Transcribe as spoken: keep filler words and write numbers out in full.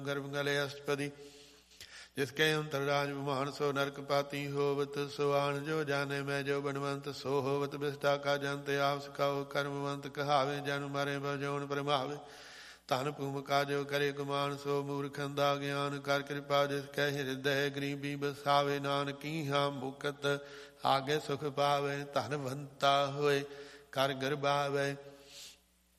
ਗਰਭ ਗਲੇ ਅਸ਼ਟਪਦੀ ਜਿਸਕੇ ਅੰਤਰਰਾਜ ਵਿਮਾਨ ਸੋ ਨਰਕ ਪਾਤੀ ਹੋਵਤ ਸੁਆਨ ਜੋ ਜਾਣੇ ਮੈਂ ਜੋ ਬਨਵੰਤ ਸੋ ਹੋਵਤ ਬਿਸਟਾ ਕਾ ਜੰਤ ਆਪਸ ਕਾਉ ਕਰਮਵੰਤ ਕਹਾਵੇ ਜਨ ਮਰੇ ਬਜੋਨ ਪ੍ਰਮਾਵੇ ਧਨ ਭੂਮਿਕਾ ਜੋ ਕਰੇ ਗੁਮਾਨ ਸੋ ਮੂਰਖੰਦਾ ਗਿਆਨ ਕਰ ਕਿਰਪਾ ਜਿਸ ਕੈ ਹਿਰਦੈ ਗਰੀਬੀ ਬਸਾਵੇ ਨਾਨਕੀ ਹਾਂ ਮੁਕਤ ਆਗੇ ਸੁਖ ਪਾਵੇ ਧਨਵੰਤਾ ਹੋਏ ਕਰ ਗਰਬਾਵੇ